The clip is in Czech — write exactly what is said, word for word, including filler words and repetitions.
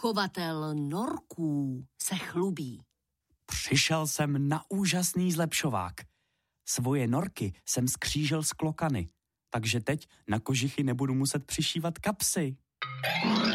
Chovatel norků se chlubí. Přišel jsem na úžasný zlepšovák. Svoje norky jsem skřížil z klokany, takže teď na kožichy nebudu muset přišívat kapsy.